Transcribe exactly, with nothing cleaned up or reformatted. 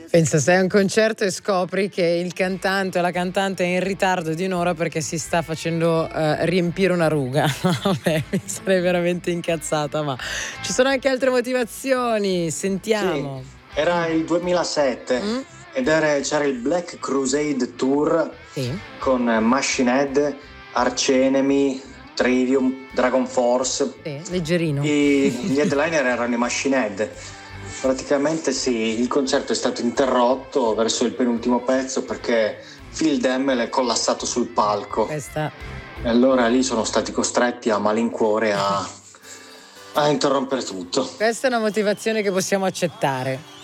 Pensa, sei a un concerto e scopri che il cantante o la cantante è in ritardo di un'ora perché si sta facendo eh, riempire una ruga. Vabbè, mi sarei veramente incazzata, ma ci sono anche altre motivazioni, sentiamo. Sì, era il duemilasette Mm? ed era, c'era il Black Crusade Tour Sì. con Machine Head, Arch Enemy, Trivium, Dragon Force. Sì, leggerino. E gli headliner erano i Machine Head. Praticamente sì, il concerto è stato interrotto verso il penultimo pezzo perché Phil Demmel è collassato sul palco. Questa. E allora lì sono stati costretti a malincuore a, a interrompere tutto. Questa è una motivazione che possiamo accettare.